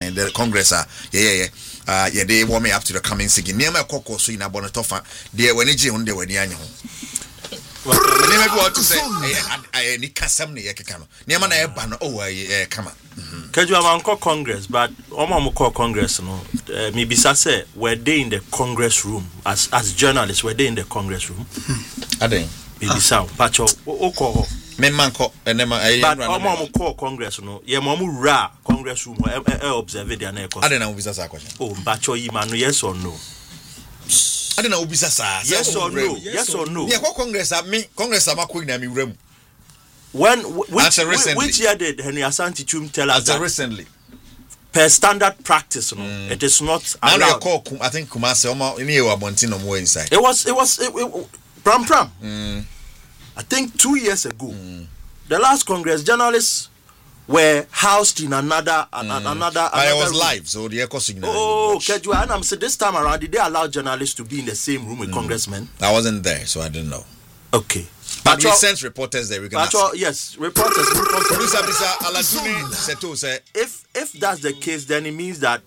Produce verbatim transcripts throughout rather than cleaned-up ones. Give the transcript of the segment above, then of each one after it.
uh, the Congress uh, yeah yeah yeah uh yeah they warm me up to the coming season near my cocoa so in a bonatofa they when you on the when you well never go to say I need kasam ne yakeka no near man e ba no oh eh kama Kaju am Congress but omo call Congress no me bisa say were they in the Congress room as as journalists were they in the Congress room aden me bisa pacho o call me manko enema I but omo call Congress no ye mo ra Congress room e observe there na e cause aden na bisa sa question oh pacho yi ma no yes or no I don't know ubisa yes or no yes or no yeah Congress me Congress amako na me wura when which, which year did Henry Asante Twum tell us that recently per standard practice no mm. it is not allowed. Call, I think Kumasi Oma any wa Montino more inside it was it was it, it, pram pram mm. I think two years ago mm. the last Congress journalists were housed in another mm. an, another, another I was room. live so the echo signal oh Kejua and I'm saying this time around did they allow journalists to be in the same room with mm. congressmen? I wasn't there so I didn't know. Okay. But we sent reporters there. We can ask. Yes, reporters. If if that's the case, then it means that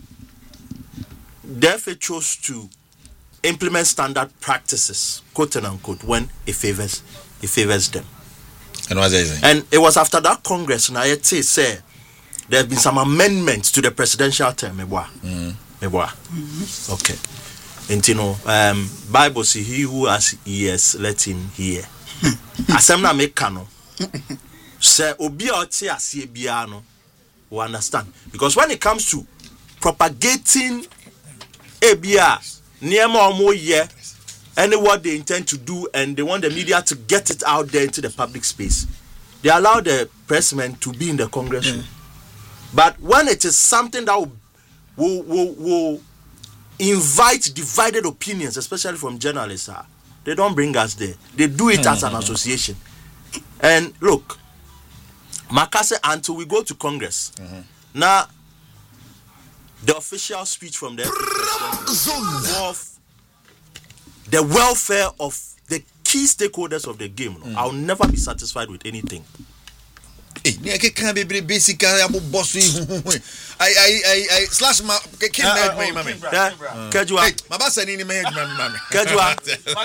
the F A chose to implement standard practices, quote and unquote, when it favors it favors them. And what is it? And it was after that Congress, and I say there have been some amendments to the presidential term. Mm. Mm-hmm. Okay. And you know, um, Bible says, "He who has ears, let him hear." Asem na make kano. Say obi a oti ase bia no, we understand because when it comes to propagating ebia niema omo ye any what they intend to do and they want the media to get it out there into the public space, they allow the pressmen to be in the Congress room. Mm. But when it is something that will will, will, will invite divided opinions, especially from journalists, uh, they don't bring us there. They do it as an association. And look, Makase, until we go to Congress, mm-hmm. now the official speech from the president of the welfare of the key stakeholders of the game. Mm. I'll never be satisfied with anything. Eh, ni ake kan be basic abo boss I I I I slash ma ke kin na me mama. Kejua. Ma ba sani ni me mama. Kejua.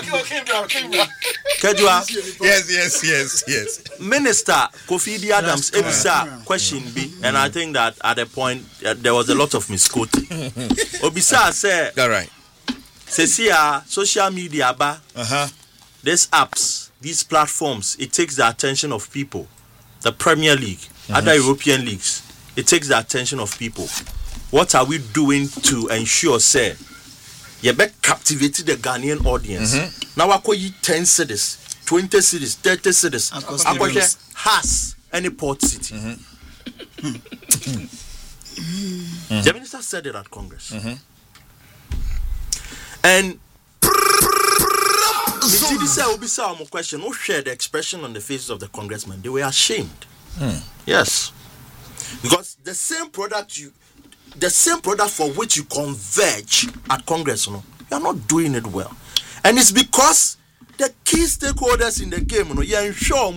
Kejua. Yes, yes, yes, yes. Minister Kofi Adams ebisa question B, and I think that at a point uh, there was a lot of misquoting. Obisa say, all right. Sesia social media ba. Uh-huh. These apps, these platforms, it takes the attention of people. The Premier League, mm-hmm. other European leagues, it takes the attention of people. What are we doing to ensure, say, you better captivate the Ghanaian audience? Mm-hmm. Now, I call you ten cities, twenty cities, thirty cities. I call you has any port city. Mm-hmm. Mm-hmm. The minister said it at Congress. Mm-hmm. And question, who shared the expression on the faces of the congressmen? They were ashamed. Hmm. Yes. Because the same product you the same product for which you converge at Congress, you know, you are not doing it well. And it's because the key stakeholders in the game, you know, you ensure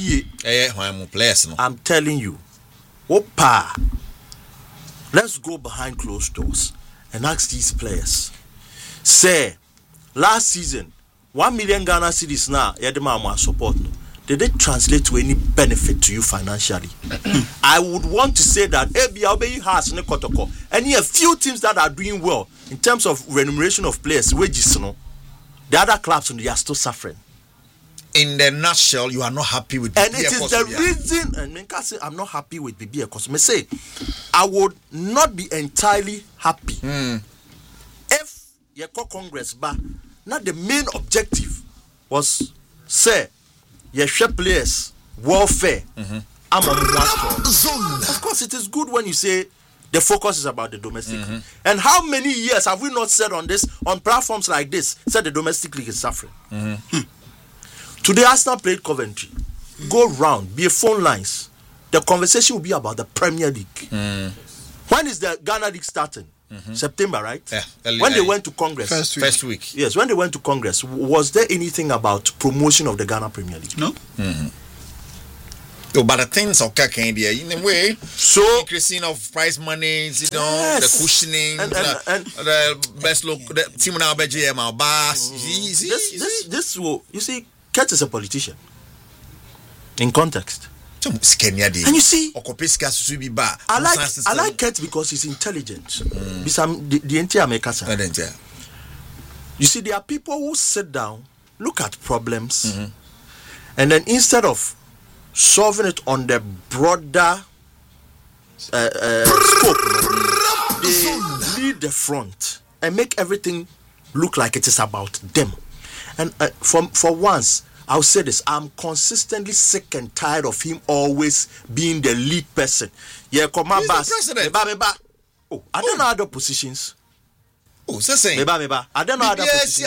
I'm telling you, Opa, let's go behind closed doors and ask these players. Say, last season, One million Ghana cedis now, Yedema support. No. Did it translate to any benefit to you financially? I would want to say that A B L B has no kotoko. And a few teams that are doing well in terms of remuneration of players, wages, no. The other clubs, they are still suffering. In the nutshell, you are not happy with and it is the reason. And I say I'm not happy with B B A because I say I would not be entirely happy mm. if you call Congress back. Not the main objective was say your share players welfare. Mm-hmm. Of course, it is good when you say the focus is about the domestic mm-hmm. league. And how many years have we not said on this on platforms like this? Said the domestic league is suffering. Mm-hmm. Hmm. Today, Arsenal played Coventry. Mm-hmm. Go round, be phone lines. The conversation will be about the Premier League. Mm-hmm. When is the Ghana League starting? Mm-hmm. September, right? Yeah, early, when they early. went to Congress. First week. First week. Yes, when they went to Congress, was there anything about promotion of the Ghana Premier League? No. Mm-hmm. Oh, but the things of Kakandia in a way, so increasing of prize money, you know, yes. the cushioning, and, and, and, the best look, the team now B G M, our boss. This, this, this will, you see, Kurt is a politician in context. And you see, I like I like Kurt because he's intelligent. Mm. The, the entire makers. You see, there are people who sit down, look at problems, mm-hmm. and then instead of solving it on the broader uh, uh, scope, they lead the front and make everything look like it is about them. And uh, for for once, I'll say this: I'm consistently sick and tired of him always being the lead person. Yeah, come on, boss. Oh, I don't know other positions. Oh, so saying. Meba, meba. I don't know other positions.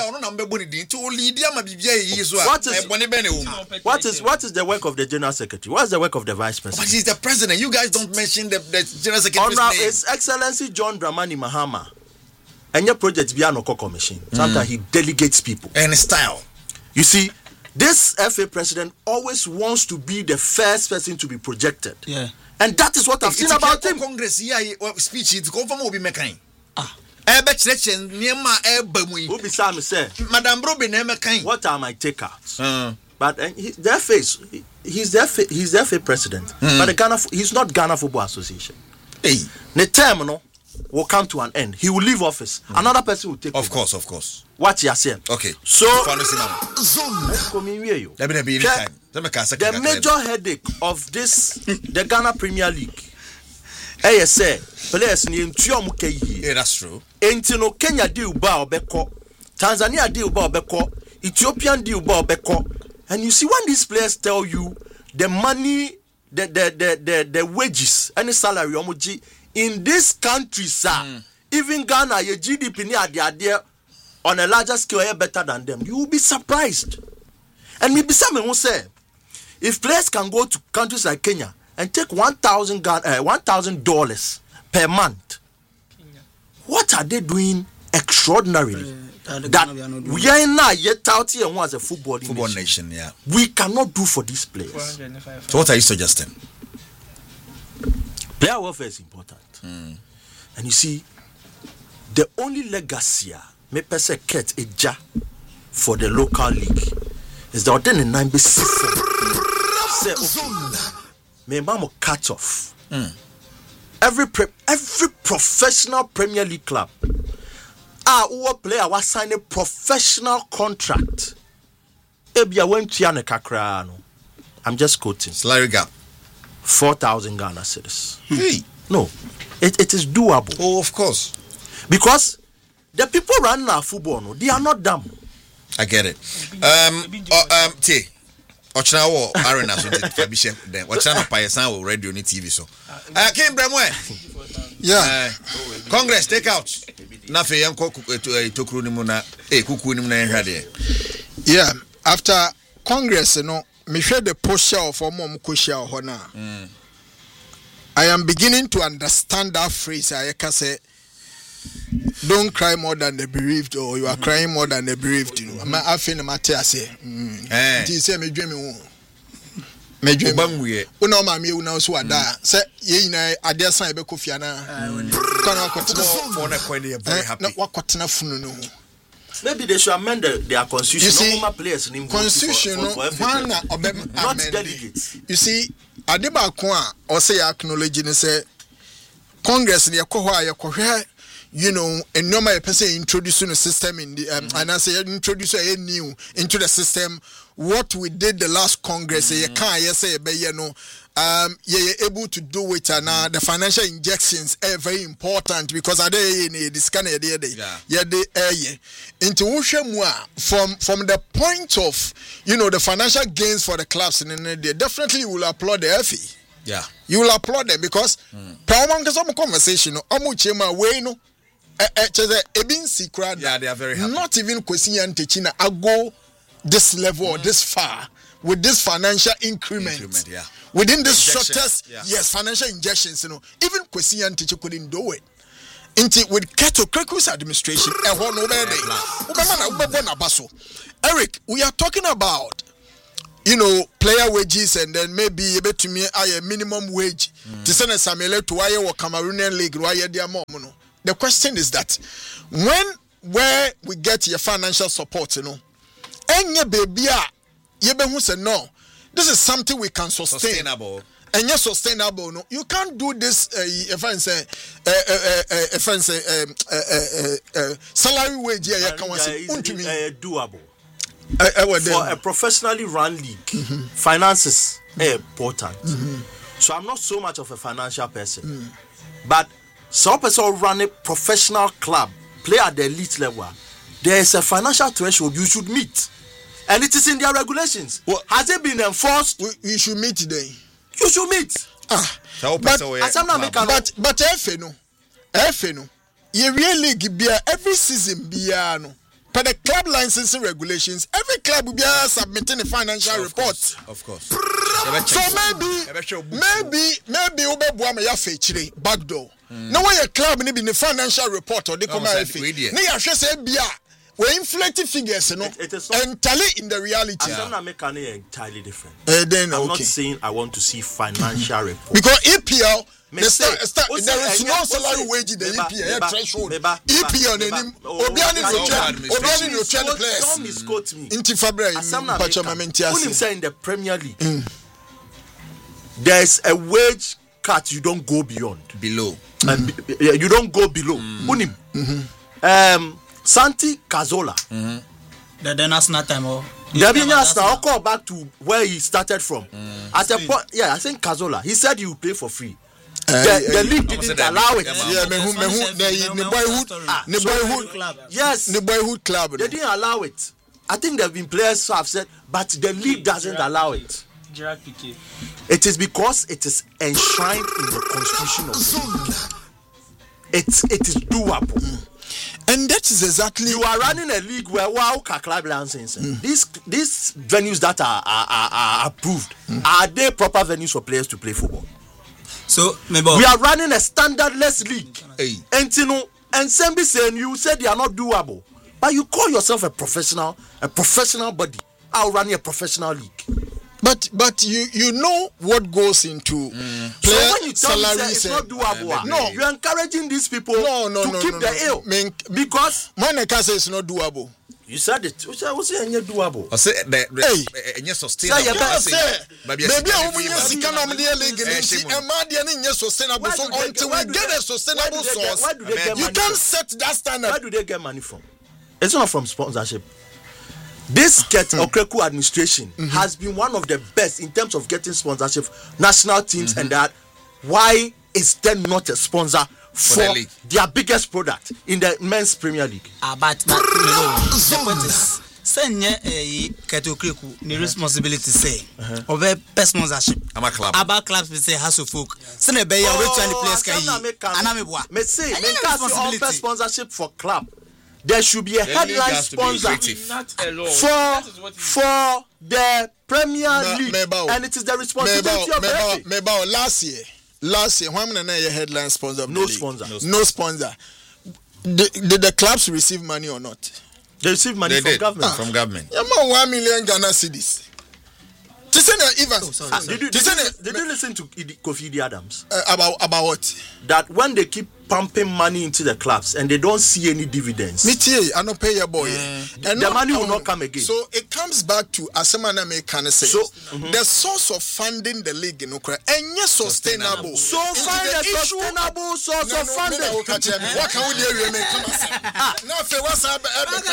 What is, what is what is the work of the general secretary? What is the work of the vice president? But he's the president. You guys don't mention the, the general secretary's Honor, name. His Excellency John Dramani Mahama. And your project be an Oko machine. Sometimes mm. he delegates people. And style. You see, this F A president always wants to be the first person to be projected. Yeah. And that is what I've seen about him. Congress here speech it's confirm will be making. Ah. Ebe chrechen niema eba mu yi. Who be Sam say? Madam Brobe na making. What are my takers? Uh. But uh, he, their face he's their he's their F A president. Mm. But the Ghana he's not Ghana Football Association. Hey. The term no will come to an end. He will leave office. Mm. Another person will take Of over. course, of course. What you are saying. Okay. So let's come in here you. Let me be time. The major headache of this the Ghana Premier League. Hey, say players ni ntua mu kai. Yeah, that's true. Enti no Kenya deal ba obeko. Tanzania deal ba obeko. Ethiopian deal ba obeko. And you see when these players tell you the money the the the the, the wages and the salary omoji in this country sir mm. even Ghana your G D P ni ade ade on a larger scale are better than them. You will be surprised. And maybe some will say if players can go to countries like Kenya and take one thousand uh, one thousand dollars per month, Kenya. What are they doing extraordinarily? Uh, that we are not yet out here as a football, football nation. nation. Yeah, we cannot do for these players. So what are you suggesting? Player welfare is important, mm. and you see, the only legacy me pese ket eja for the local league is that then in nine be system. Say okay. Me mamo cut off. Mm. Every pre- every professional Premier League club, ah, who player was sign a professional contract. Ebia went to kakra no. I'm just quoting. Salary gap. Four thousand Ghana cedis. Hey. No, it, it is doable. Oh, of course. Because the people running our football, no, they are not dumb. I get it. Um, uh, um, T. Ochina wo arena so fabishe then ochina na payesan wo radio ni T V so ah Kim Bremwe yeah uh, Congress take out na fe yanko tokuru ni mu na eh kuku ni mu na nhade yeah after Congress no me hwe the posture of omom koshia ho na I am beginning to understand that phrase I can say don't cry more than the bereaved or you are crying more than the bereaved you know I feel the matter say eh ti say me dwemi wo me dwemi bamwe una ma me una so ada say ye nyina ade san e be kofia na kana kwatena for na kwani e very happy na wakotena funu no maybe they should amend the, their constitution no players in constitution no one not delegates you see ade ba ko a o say acknowledge ni say Congress ne yakọ ho a yakọ you know, and no my person introducing the system in the um, mm-hmm. and I say introduce a new into the system. What we did the last Congress, mm-hmm. you can't yes say you know, um, you're able to do it and uh, the financial injections are very important because are they in this kind of day yeah they uh, into from from the point of you know the financial gains for the clubs and they definitely will applaud the F A. Yeah, you will applaud them because mm. some conversation, way no. Uh, uh, yeah, they are very happy. Not even Kwesi Nyantakyi I go this level or this far with this financial increment. increment yeah. Within this Injection. shortest, yeah. yes, financial injections, you know, even Kwesi Nyantakyi couldn't do it. Into with Keto Kreku's administration, Eric, we are talking about you know, player wages and then maybe able to me a minimum wage. To send a Samuel to wire or Cameroonian league, why their mom. The question is that when where we get your financial support, you know, and your baby, you be who say no, this is something we can sustain. Sustainable. And yes, sustainable. No, you can't do this. Uh, if I say, uh, uh, uh, if I say, um, uh, uh, uh, salary wage, yeah, yeah, can we say, doable. Uh, uh, For a professionally run league, mm-hmm. finances are important. Mm-hmm. So I'm not so much of a financial person, mm. but some person run a professional club, play at the elite level. There is a financial threshold you should meet, and it is in their regulations. Well, has it been enforced? We, we should meet today. You should meet. Ah, but but but but F no, F no. You really give every season be no. But the club licensing regulations, every club will be submitting a financial of report. Course, of course. So maybe, maybe, maybe ube buama ya fechire backdoor. No way a club ni be the financial report or they come out. Ni ya say bia we inflated figures, you know, entirely in the reality. I'm not making it entirely different. Uh, then, I'm okay. not saying I want to see financial report. Because E P L, the start, say, start, there say, is no salary wage in the meba, E P L meba, threshold. Meba, E P L, Obiani no Obiani no trend players. Don't misquote me. Inti Fabra, When you say in the Premier League, mm. there is a wage cut you don't go beyond. Below. And be, you don't go below. Mm. Mm-hmm. Um. Santi Cazorla. Mm-hmm. The, the national time or the national, I'll call back to where he started from. Mm. At a point, yeah, I think Cazorla. He said he would play for free. Uh, the, the uh, league didn't allow it. Yeah, me who, me who, the, the boyhood, ah, the boyhood club. Yes, the boyhood club. They didn't allow it. I think there have been players who have said, but the league doesn't allow it. It is because it is enshrined in the constitution of the league. It's it is doable. Mm. And that is exactly you are running a league where wow club license. Mm. These these venues that are are, are, are approved, mm. are they proper venues for players to play football? So maybe we are running a standardless league. Hey. And you know, and Sembi saying you said they are not doable, but you call yourself a professional, a professional body. I'll run a professional league. But but you you know what goes into mm. player so when you tell salaries. Me it's not doable. Uh, no, you're encouraging these people no, no, to no, keep no, the no. ill. Mean, because when I can say it's not doable. You said it. What's it doable? I say the hey, yes sustainable. Say maybe I will use the kind of the league and Madian is sustainable. So until we get a sustainable source, you can't set that standard. Where do they get money from? It's not from sponsorship. This Ket Okreku administration mm-hmm. has been one of the best in terms of getting sponsorship, national teams, mm-hmm. and that. Why is there not a sponsor for, for the their biggest product in the men's Premier League? Ah, but but no, the point is, send a Ket Okreku the responsibility say of a sponsorship. I'm a club. About clubs we say has to folk. Send a bay away to the players. Can I make me say, make sponsorship for club. There should be a the headline sponsor for for the Premier me, League, me and it is the responsibility me, of the me, me, last year, last year, when I a headline sponsor of no the sponsor, league, no sponsor. Did, did the clubs receive money or not? They receive money they from did. government. Ah. From government. Yeah, man, one million Ghana cedis. Evans, oh, ah, did you, did, you, did you listen to Kofi D. Adams uh, about about what? That when they keep pumping money into the clubs and they don't see any dividends, me too, I don't pay your boy, mm. and the not, money will um, not come again. So it comes back to Asemana Mekane say, so mm-hmm. the source of funding the league in Ukraine and yes, sustainable. So find a sustainable source no, of no, funding. No, no, no, what can we do? We make come now. If what's up,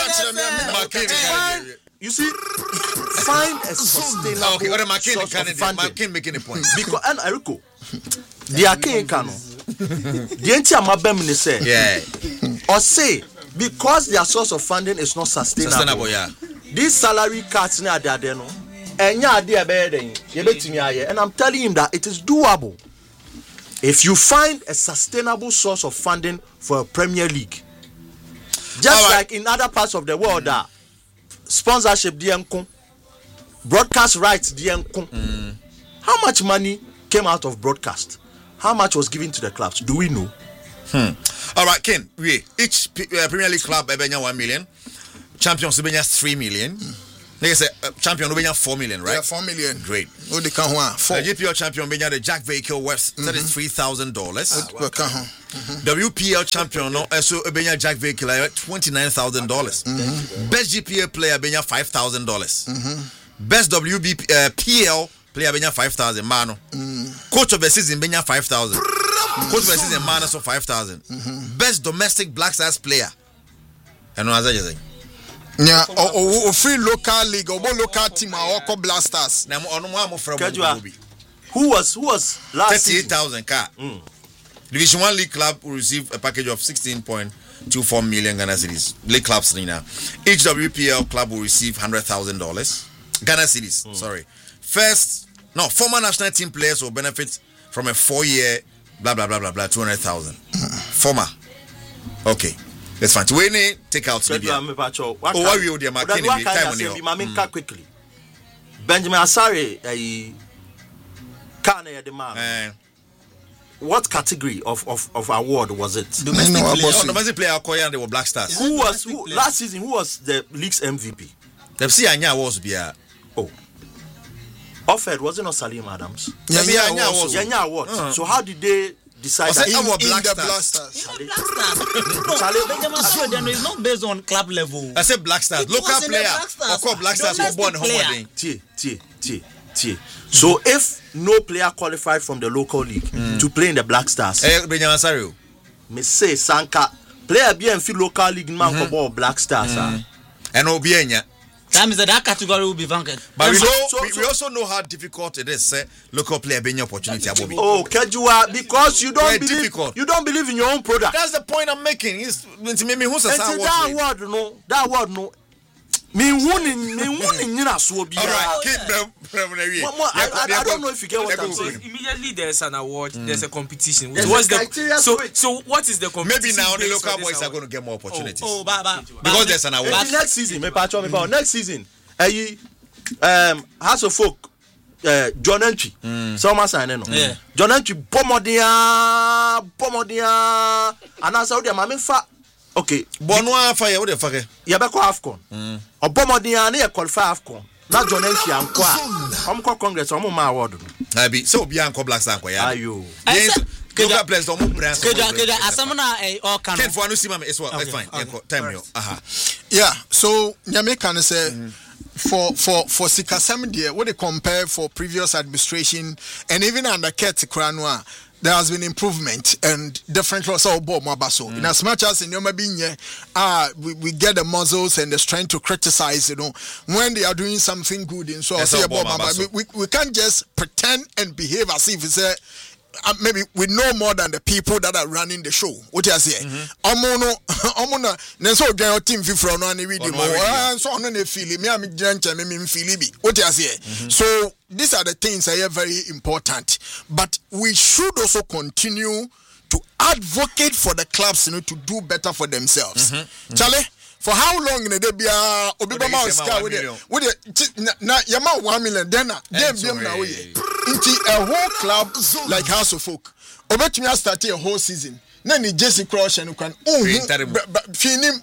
you see, find a sustainable okay, or source of funding. Makin making a point. Because and Eriko, the Akin Kano, the entire Mabem say, yeah, or say because their source of funding is not sustainable. Sustainable, yeah. These salary cuts now they are there no, and yeah, they are better than you. And I'm telling him that it is doable if you find a sustainable source of funding for a Premier League, just right. like in other parts of the world that. Sponsorship D M C, broadcast rights D M C. Mm. How much money came out of broadcast? How much was given to the clubs? Do we know? Hmm. All right, Ken. We each uh, Premier League club ebenya one million, Champions ebenya three million. Mm. They say uh, champion Obenya four million, right? Yeah, four million. Great. What they can one four. Uh, G P L champion Obenya the Jack Vehicle worth thirty-three thousand dollars. W P L champion no so Obenya Jack Vehicle twenty-nine thousand dollars. Best G P L player Obenya five thousand dollars. Best W B P, uh, P L player Obenya five thousand. Mano. Coach of the season Obenya five thousand. Coach of the season Mano so five thousand. Best domestic Black Stars player. I know as I say. Yeah, or, or free local league or local team or Blasters. Now on one from who was who was last thirty-eight thousand car. Mm. Division One League club will receive a package of sixteen point two four million Ghana cedis. League clubs now. Each W P L club will receive hundred thousand dollars Ghana cedis. Mm. Sorry. First, no former national team players will benefit from a four-year blah blah blah blah blah two hundred thousand. Former. Okay. That's fine. We need take out Libya. Oh, why we would time on you? Quickly. Benjamin Asare, a Kane the man. What category of, of, of award was it? Domestic no, player. Oh, domestic player Koya they were Black Stars. Who was who, last season? Who was the league's M V P? The see Anya was be a oh. Offered wasn't it Salim Adams? Yeah, yeah, Anya was. Yeah, yeah, what? Uh-huh. So how did they decide that in, in, in Black the Stars. Black Stars? No, it's not based on club level. I said Black Stars. It Local player. Of course, Black Stars were born home. T, T, T, T. So if no player qualified from the local league mm. to play in the Black Stars, eh, Benjamin Sario. Me say Sanka player be in local league man mm-hmm. for Black Stars. Mm. And Obienya. That means that, that category will be vacant. But we, so, know, so, we, so, we also know how difficult it is. Say, local player being opportunity. Oh, Kejua, because you don't Very believe difficult. you don't believe in your own product. That's the point I'm making. Is to me who's a that word no, that word no. Me winning, me winning, you know, so be. All right, keep them preliminary. I don't know if you get what I'm saying. Immediately there's an award, mm. there's a competition. There's what's the so so what is the competition? Maybe now the local boys are going to get more opportunities. Oh, oh but, but, because but, there's an award. But next season, me patch me mm. next season. Eh, um, House of Folk, uh, John Entry. Mm. Some sign no. Yeah. John Entry, Bomodia, Bomodia, and I saw them. I mean, fa. Okay. Bonwa fire. What the fuck? You be call Afcon. Mm. Or Bomodia, ne qualify Afcon. Not John Entry and Kwa. I'm call Congress. I'm my award. I be so Bianco Black Star. Are you? Yes. Local players don't move brands. Keja, Keja, asamuna eh all can. Ken for anusi mama. It's what. It's fine. Time you. Aha. Yeah. So Nyame can say. For for for Sikasam there, what they compare for previous administration and even under Ket Kranwa, there has been improvement and different laws of Bob Mabaso. In as much as in Yomabinye, ah, we, we get the muscles and the strength to criticize, you know, when they are doing something good. And so I say Bob Mabaso, we, we can't just pretend and behave as if it's a. Uh, maybe we know more than the people that are running the show. What you say? Omono, omono. Nenso gyan team fifro no ani video. Ah, so ono ne feel me am gyancha me me feel bi. What you say? So these are the things that are very important. But we should also continue to advocate for the clubs, you know, to do better for themselves. Mm-hmm. Charlie. For how long in a day be a Obama Oscar with it? With it, na Yama one million, then then be now into a whole club like House of Folk. Obetumi start a whole season. Na ni Jesse Crush and can oh finim.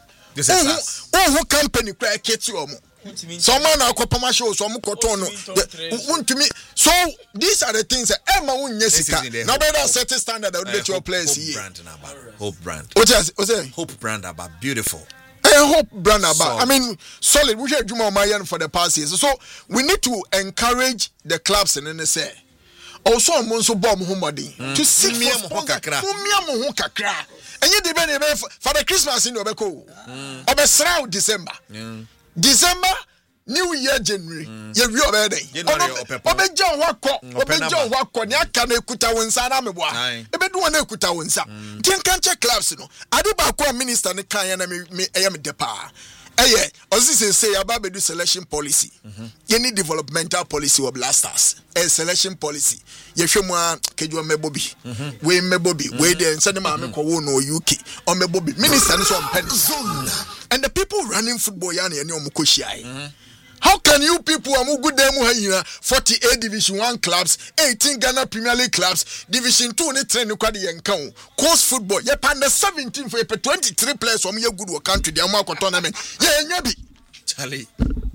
Oh who company cry keti omo. Some man akopama show so omo koton no. Untumi. So these are the things that Emma won Jessica. Now better set a standard that would let your players here. Hope brand. What is what is Hope brand about beautiful. I hope brand about. I mean, solid. We have Juma Mayan for the past years. So we need to encourage the clubs and then say. Also, I'm also bomb homebody to see me a kakra. Mumiamu kakra. And you depend for the Christmas in Obeko. Obesrao December. December. New Year January. Ye real birthday. Obe John wako. Obe John wako. Ni akane kuta wensa na mebwa. Ebe duwa ne kuta wensa. Tien kanche clubs no. Adi ba kwa minister ne kanya na me me eye me depa. Eye, osi se say about do selection policy. Ye ni developmental policy of blasters. A selection policy. Ye hwemu a keju mebobi. We mebobi. We dey nsane ma me ko wo no U K. O mebobi. Minister ne so mpeni. And the people running football ya ne omo ko hia. How can you people amu good dem ha forty-eight Division one clubs, eighteen Ghana Premier League clubs, Division two ne train kwa de yenkan. Coast football, ye pan the seventeen for twenty-three players from your good country the amu tournament. Ye nya bi. Charlie.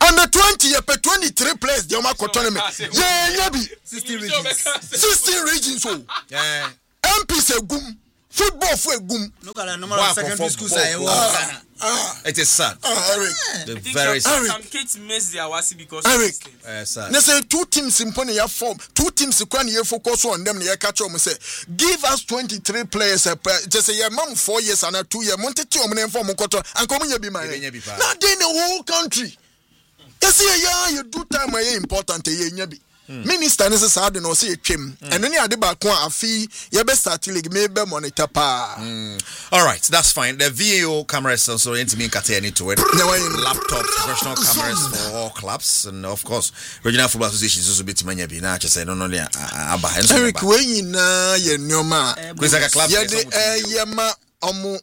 On the twenty, you pay twenty-three players. The Omar Kotoneme. Yeah, yeah, be sixteen regions. sixteen regions. So, Yeah. M P say gum. Football for a gum. Look at the number of secondary schools I work. It is sad. Ah, Eric. The I think very some, sad. some kids miss their wasi because Eric. of this thing. Uh, sad. They say two teams in Pony have form. Two teams can you focus on them. You catch them. Say, give us twenty-three players. Uh, just say, yeah, mom, four years and a two year. Monte two omen for Mokoto and come here be my. Not in the whole country. You see, yeah, you do time where you important. You nyabi. Minister is sad and say chim. And then you had the back one a fee. You best start league maybe monitor pa. All right, that's fine. The V A O cameras also into me catering to it. Laptops, professional cameras for all clubs, and of course, regional football associations also bit many be now. Just say no, no, yeah, Abba. Eric, where you na ye nyoma. Because like a club, Yeah, the yama omu.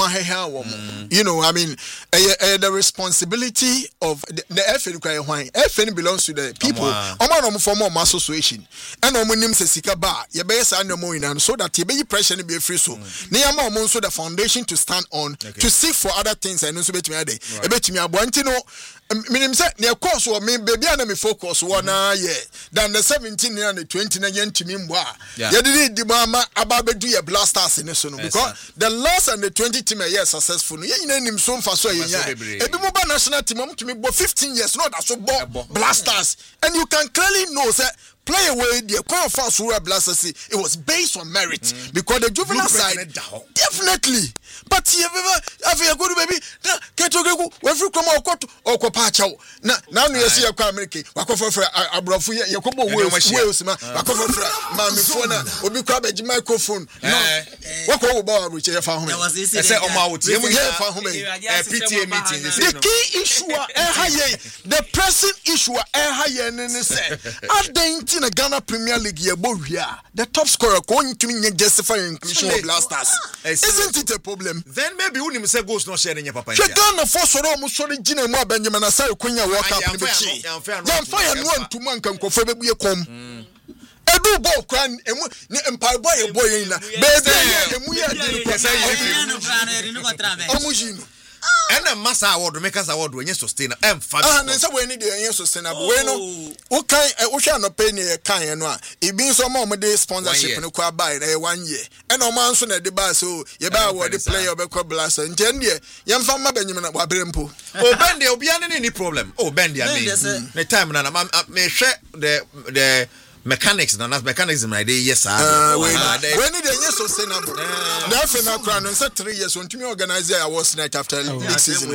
You know, I mean, uh, uh, the responsibility of the, the F N F N belongs to the people. I'm a form of association, and I'm going to say, "Sikaba, you better say no more in so that you be pressure to be free." So, Niyama also the foundation to stand on to seek for other things. And also, bet me a day, bet me a boantino. Minim say near course or me baby and me focus one year than the seventeen and the twenty nine to me. Yeah, did the mama about do your blasters in the sun because the last and the twenty team a year successful. Yeah, you name some for so yeah. A mobile national team to me for fifteen years, not as so blasters, and you can clearly know that. Play away the Crown Fast Rural Blasters. It was based on merit mm. because the juvenile side definitely. But you have a good baby. Can't you go? Every come out or Copacho. Now you see a car American. Wakofa for a brofu. You come away with Wales, Wakofa for Mammy Fona, or be crabby microphone. No, what about which you found? I said, oh, my, P T A meeting. The key issue, the pressing issue, and said, I think. In the Ghana Premier League, the top scorer going to mean justify inclusion of blasters. Isn't it a problem? Then maybe you say goes no sharing your papa. Ghana for so almost sorry, Gina Benjamin Asai Kunya walk up in the chi. Then fire one to man can confirm we come. Edu ball cran empire boy a boy in baby. And a Massa award makers award when you sustain and five. Ah, and so when you sustainable. Bueno, what kind of shall not pay near kind one. It being some more day sponsorship in a buy one year. And no man soon at the bar, so you buy what the player of a blast and ten year. Young from my Benjamin at Wabrimpo. Oh, Bendy will be any problem. Oh, Bendy, I mean, the time and I may share the the. Mechanics, and that's mechanism idea. Yes, sir. When did you sustainable? Nothing I crown and said three years when to me organize I was night after next season.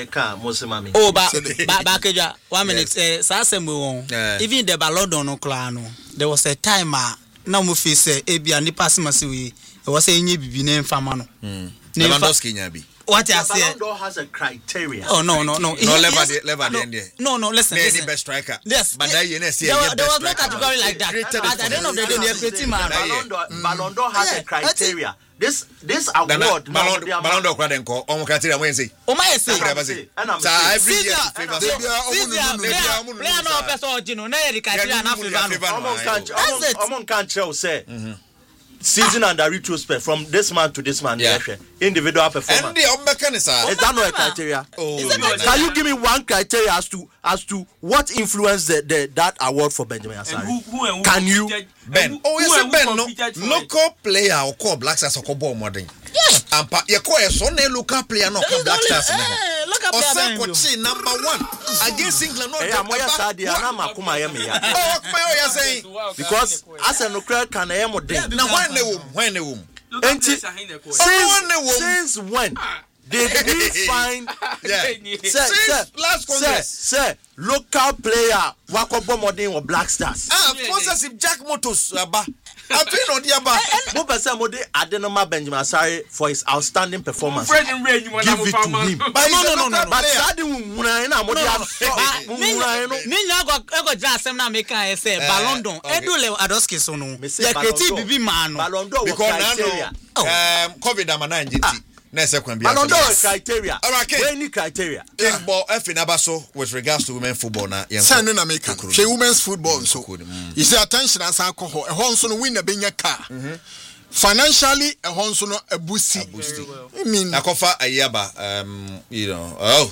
Oh, back back one minute. Sasem even the Ballon d'Or no clan. There was a time now we say Ebi and the pass masiwi. It was saying you be named Famano. Lewandowski nyabi. What I say? Ballon d'Or has a criteria. Oh no no no. No level the level the end. No no listen. The best striker. Yes. But that you know see. There was no category like that. At the end of the day, they are creating man. Ballon d'Or Ballon d'Or has a criteria. This this award. Ballon Ballon d'Or crowd enko. Omo criteria when say. O my say. So every year favor. Player no person original. Na the criteria na favor. Omo can't Omo can't tell say. Season under retrospect from this man to this man, yeah. Individual performance. And the is that not a criteria? Oh, can you give me one criteria as to as to what influenced the, the that award for Benjamin Asare? Who, who, who can you Ben? Who, oh, yes, Ben. No, local player or call Black Stars or call ball modern. Yes. And you call a son a local player no call Black Stars. Or say number one against England. No, I'm where Sadia. I'm a kuma yemi. Oh, what you saying? Because as a nuclear can I am now when the womb, when the womb. Since, since when did we find yeah. sir, sir, last Congress sir, sir, local player Wakobo Modern or Black Stars? Ah, sponsorship Jack Motors Aba. I feel on the Aba. Mo person mo de Adenoma Benjamin Asare for his outstanding performance. Give it to him. But no, no, no, no. But Sadi Muna na mo de Muna no. Ni nya go go dra asem na make can say Ballon d'Or. Edule Adoski so no. Ya kreti bibi man no. Ballon d'Or criteria. Um COVID am na njiti. Na se kwan bia. Ballon d'Or criteria. Okay. Any criteria. Football F in Abaso with regards to women football na. Say no na make can. She women's football so. You see attention as alcohol. E ho nso no win na benya car. Financially e ho nso no abusi. I mean akofa ayaba um you know oh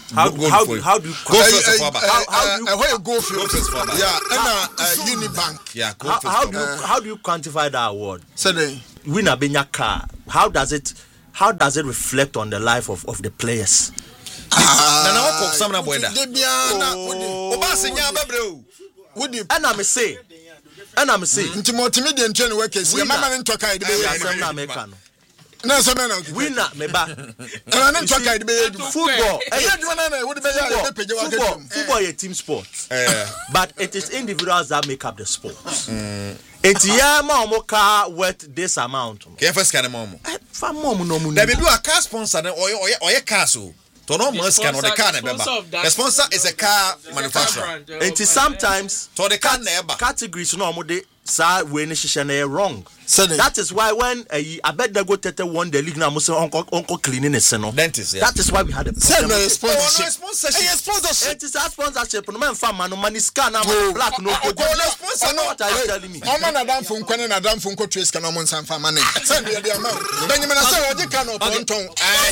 How Go- how go do, how do you Go quantify- first Eh, of all, eh, how- how eh, do you- eh, where you go for- Go first for that. Yeah, and uh, uh, Unibank. Yeah, go how, first how for do you that. how do you quantify that award? So then, Winner benya car. How does it how does it reflect on the life of, of the players? Na na wako some na boy da. de bia na Oba senya bebre o. wodi And I'm say, and I'm say, nti multimedia ntwe ne workers ya mama ne ntoka ide be we ya are some American. na so na na Winner meba. na ne ntoka ide be ya Football. eh ya dwuma na na wodi be ya Football, ide peje wa football, gadum football is a team sport. Eh. But it is individuals that make up the sport. It's yeah, mom car worth this amount. Ke first can mom. For mom no money. There be a car sponsor na oye oye oye car so. To no more scan or the car na sponsor beba. of that- The sponsor is a car manufacturer. It is sometimes To the car na eba. categories no mo de sa we ni hihye na wrong. Suddenly. That is why when uh, I bet they go tete won the league now mo say uncle uncle cleaning it no. Dentist, yeah. That is why we had a say problem. no Oh, no sponsorship sponsorship. eh sponsorship It is a sponsorship no man fa man money scan na Oh. black no go. Oh, no sponsor no. What are you telling me? Oma na dan fun kwene na dan fun ko trace kana mo nsan fa mane say de de ama benjamin na say oje kana o ponton eh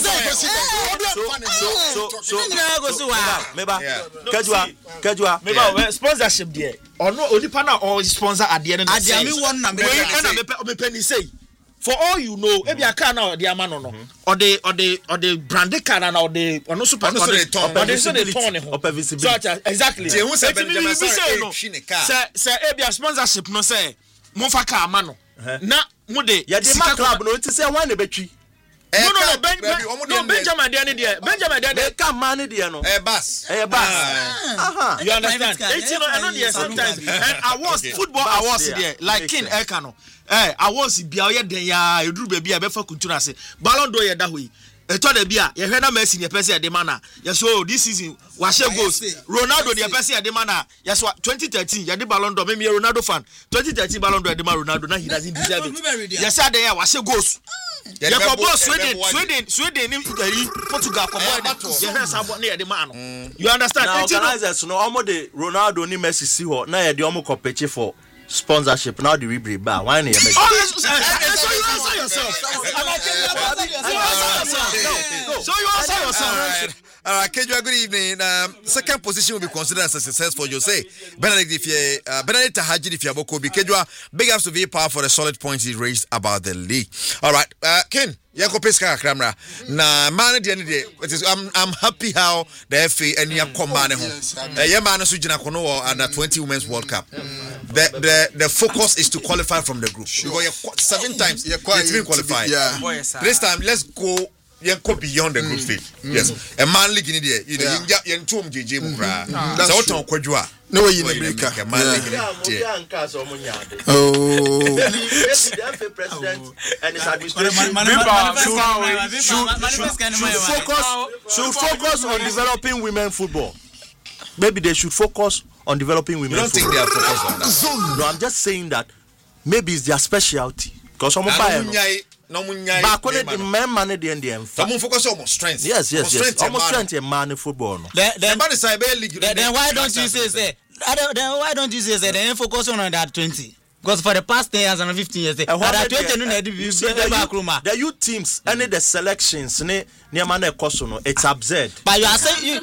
So so so Nyina go so wa. meba Yeah. kajua kajua Meba we sponsorship there. Ono onipa na o sponsor ade no. Ade me won na me. We na me me penny say. For all you know, ebi aka na the ama no no. Or the or the or the branded car na or the ono super Ono so dey turn. or the so dey turn ho. Upper visibility. So exactly. Ti ehun se Eti mi- Benjamin mi- mi Sarr say no. ehwi ne car. Say say ebi a sponsorship no say mo fa car ama no. Na mo de ya de ma club no ti say wan na betwi. Eh, No no car, no Ben baby, omo Ben- no dey- Benjamin there there. Benjamin there They there. can man there no. Eh bus. Eh bus. Aha. You understand? Private car, It's you know, I know there sometimes and awards Okay. football Bus awards there. there like Makes King sense. Eka no. Eh awards bia oye den ya eduru baby a befa kuntura ase. Ballon d'Or ye da ho yi. Eto da bia ye hwe na Messi ne pese ye de mana. Ye so this season wa share goals. Ronaldo ne pese ye de mana. Ye so twenty thirteen ye de Ballon d'Or. Me me Ronaldo fan. twenty thirteen Ballon d'Or ye de ma Ronaldo na he doesn't deserve it. Ye say dey wa share goals. Yeah, Ye the ko Bebo- boss the Sweden Bebo- Sweden Sweden ni Italy Portugal ko Eh, boy. battle. Ye hwe sa bo na ye de ma no. You understand? Now Enti no- organizers no omo de Ronaldo ni Messi si ho na ye de omo compete for sponsorship now the rebrand ba why na ye make. Oh, yes, uh, uh, so you answer yourself. You answer yourself. So you answer All yourself. right. All right, Kejua, good evening. Um, second position will be considered as a success for Jose. Benedict if you, uh, Benedict Tahaji if you have Kobe. Kejua, big ups to V Power for the solid points he raised about the league. All right, uh, Ken, Yako Pesca Kramra. Na man at the end of the day, it is, I'm, I'm happy how the F A and Yako Mane, yeah, man, Sujina Kono under twenty Women's World Cup. The, the, the focus is to qualify from the group. Because you're qu- seven times, You're you're quite been qualified. yeah. Boy, sir. This time, let's go. You go beyond the group stage. Yes, a man league in there. You know, Yeah. you you two J J Mukra. That's So true. what Kwadua? No way in So you America. make a man Yeah. league in Yeah, there. mo anka so mo nyaade. Oh, Maybe the F A president and his administration should focus should focus on developing women football. Maybe they should focus on developing women You don't think football. they are focused on that? No, I'm just saying that maybe it's their specialty. Because some buy No munyai, no munyai. back when the men man the end the Someone focus on strength. Yes, yes, yes. Almost strength. strength in man football. No. Then The then man is a league. then, then why don't you say say other- then why don't you say say then focus on that twenty? Because for the past ten years and fifteen years, And what that they- twenty no na dey you be see, be the back youth- room. the youth teams any the selections ne near man no it's absurd. But you are saying you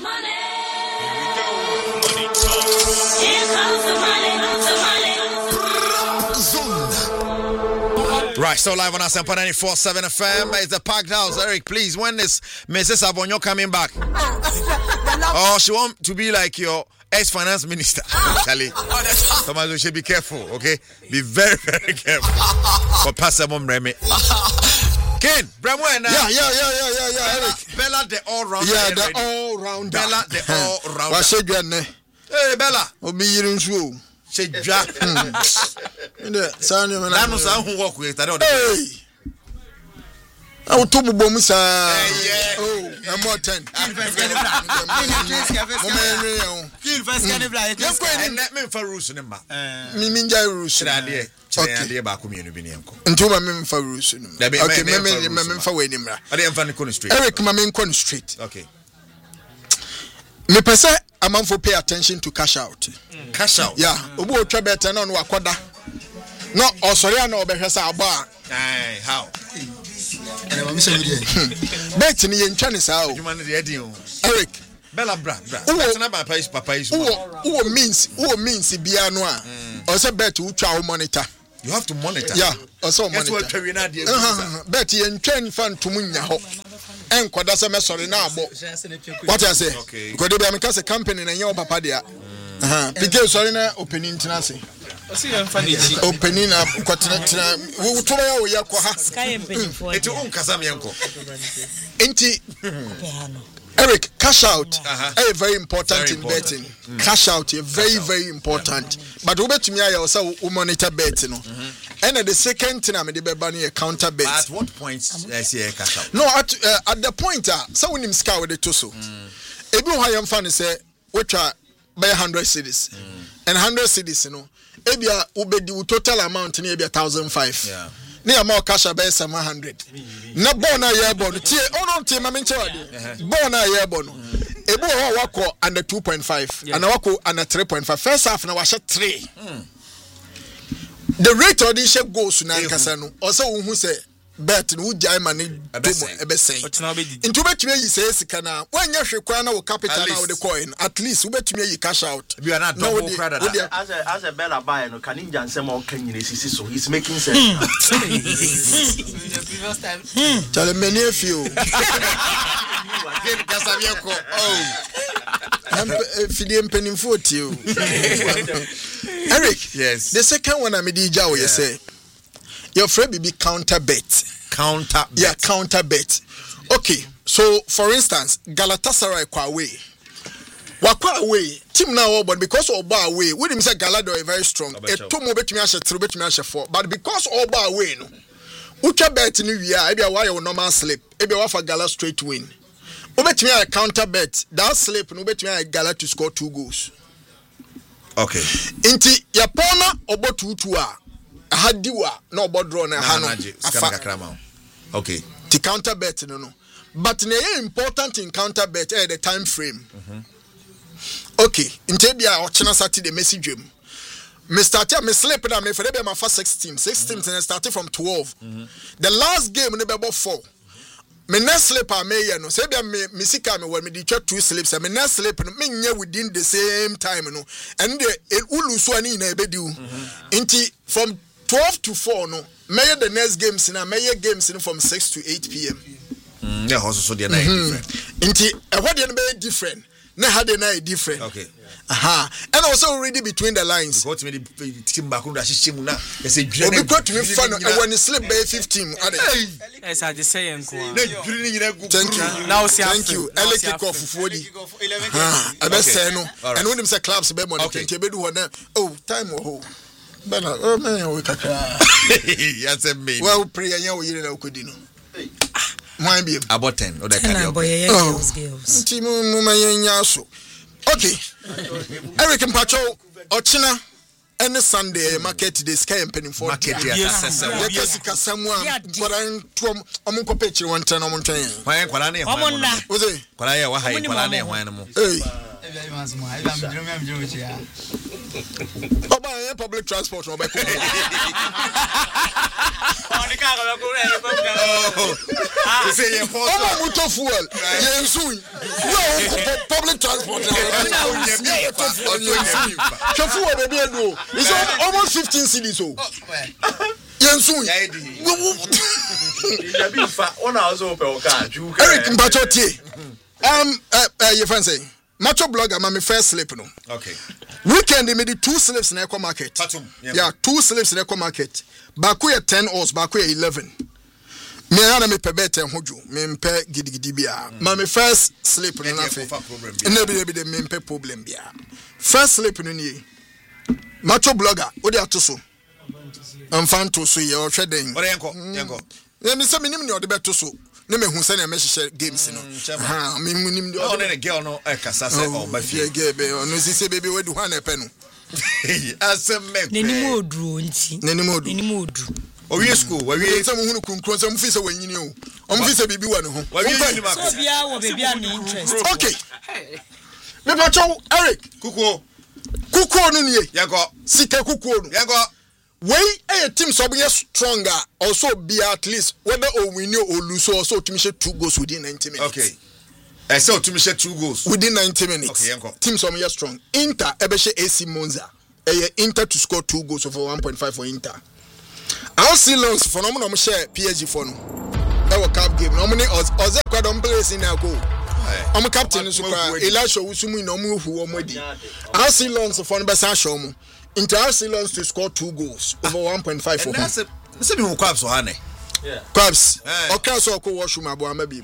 Right, so live on Asampa ninety-four seven F M. It's the packed house. Eric, please, when is Missus Abonyo coming back? Oh, she want to be like your ex-finance minister. Charlie, Thomas, you should be careful, okay? Be very, very careful. For Pastor Momreme. Ken, Bramwena. yeah, yeah, yeah, yeah, yeah, yeah, Eric. Bella, the all-rounder. Yeah, already. the all rounder. Bella, the all-rounder. Wa shedwa ne. Hey, Bella. Obi yiri nsu She jack. o. Inde sa ne That na. was how who walk with. I don't Hey. Awu to bubo mu sa. yeah. Oh, and more ten. kill first can fly. Mo me nwe yan. Kill first can fly. Yes, go ahead. And that mean for rules in ma. Mi mi njai rules. Chirade. Okay. Chirade ba ko mienu bi ne enko. Nti ma me mfa rules no. Dabi, Okay, me- me me me mfa me rules mfa we ni mra. I didn't find the corner straight. Eric ma me nkɔ no straight. Okay. Me pese amanfo pay attention to cash out. Cash out. Yeah, obi otwa better na no akoda. No, osori na obehwe sa aba a. Aye, how? Bet ni ye ntwa ne sa o. You man the heading. Eric, Bella bra bra. That's not my place, papa is. Who means who means bia no a. Or say bet who twa monitor. You have to monitor. Yeah, also monitor. That's what we na dey. Bet yen twen fan to munya ho. En kwada se me sorry na abo. What I say? Okay. Because they be am kase company na yen papa dia. Uh-huh. Because sorry na opening tenancy. Opening up kwatina we to ya we yakwa ha. Sky opening for. Eti on kasa me enko. Enti Eric, cash out uh-huh. is very important very in important. betting. Mm. Cash out is very, out. very important. Yeah. But we bet me I also monitor betting. No? Mm-hmm. And at the second time, I did a counter bet. At what point I see a cash out? No, at uh, at the point, uh, so when him scout with the tussle, everyone I am fan say, which are buy a hundred cities and hundred cities, you know, maybe a total amount maybe a thousand five. Yeah. Near more cash about some hundred. Na bona yearborn. Tie, oh no, tie, mami chawadi. Bona yearborn. Ebo ho wako under two point five, and wako under three point five. First half na washe three. The rate of this goes to Nankasano. Also, who say bet no jai mani domo ebesay. Into betumi yi say sikana. When you shekwana wo capital na wo the coin, at least ubetumi yi cash out. You are not double credit. As a as a bella buyer no can injan say more can you see so he's making sense. Tell me near few. I'm feeding penny forty. Eric, yes. The second one I'm Dija you say. Your friend be counter bet. Counter bet. Yeah, counter bet. Okay, so for instance, Galatasaray kwa away. Wakwa away. Team now but because Oba away, we didn't say Galado is very strong. A two more bet me ashe three bet me ashe four. But because Oba away no. Ucha bet ni we are, maybe why your normal slip. Maybe wa for Gala straight win. Bet me a counter bet. That slip no bet me a Gala to score two goals. Okay. Inti yapona obo two two a. Hadiwa no bodro na hano afa. Okay. The counter bet no no. But na important in counter bet eh the time frame. Mm-hmm. Okay. Inti bia ochina Saturday message him. Me started me sleep na me for be my first sixteen. sixteen mm-hmm. and started from twelve. Mm-hmm. The last game no be about four. Me next sleep a me ye no. Say bia me me sika me when me di two sleeps. Me next sleep no me nye within the same time no. And the ulu so ani na ebedi u. Inti from twelve to four no. Me the next games na me games no from six to eight p.m. Mm, yeah, also so they na different. Inti e what dey be different. Na how dey na different. Okay. Aha. And also reading between the lines. Because me the team back on that system na. They say you be got to me fun and when you sleep by fifteen. Yes, I just say enko. Thank you. Now see thank you. Early kick off forty. Ah, I be say no. And when them say clubs be money twenty be do one. Oh, time oh. Bana, oh man, we kakra. Yes, me. Well, pray and we na ukodi no. Why be about ten or that kind of girls girls. Team mu manya so. Okay. Eric Mpacho Ochina any Sunday market the sky and penny for market yes yes kasamwa kwaran tom omunko pechi one ten omunten hwan kwara na hwan na oze kwara ya wa hai kwara na hwan no eh Oh, by public transport no be ko. On the car go oh. You say you for oh motor fuel. Yensu. No public transport. Chauffeur baby no. It's almost fifteen cedis so. Yensu. Eric Mpacho tie. Um uh your friend say Macho blogger my first slip no. Okay. Weekend they made the two slips in eco market. Patum, yeah. yeah, two slips in eco market. Baku at ten or Baku at eleven. Me ana me pebet en hoju. Me mpe gidigidi bia. Ma me first slip no na fe. Na be be the me mpe problem bia. First slip no ni. Macho blogger, wo dey atoso. Amfan to so ye o hwe den. Wo dey enko, enko. Me me say me nim ne o dey betoso. Ne me hu se na me hye games no. Ha, me nim de o ne girl no e kasa se o ba fie. Ge be no si se baby we du ha na pe no. Asem me. Neni mo odru nti. Neni mo odru. Neni mo odru. O wi school, we wi se mo hunu kunkron se mo fi se wanyini o. O mo fi se bibi wa ne ho. We wi ni ma. So bia wo baby an interest. Okay. Me pa chow Eric. Kukuo. Kukuo no nie. Yanko. Sika kukuo no. Yanko. Wey a team so be stronger also be at least whether or win or lose also team share two goals within ninety minutes. Okay. I saw to me share two goals within ninety minutes. Okay, teams are more strong. Inter ebeshe A C Monza. Eh, Inter to score two goals for one point five for Inter. I'll see Lens for no mo share P S G for no. E wo cup game. No money Oz Oz kwa don play in na go. I'm captain so kwa Elisha Wusumu no mo hu o modi. I'll see Lens for no besa show mo. Inter I'll see Lens to score two goals over one point five for him. That's a say me who kwabs so hane. Yeah. Kwabs. Okay so ko washroom abo amabi.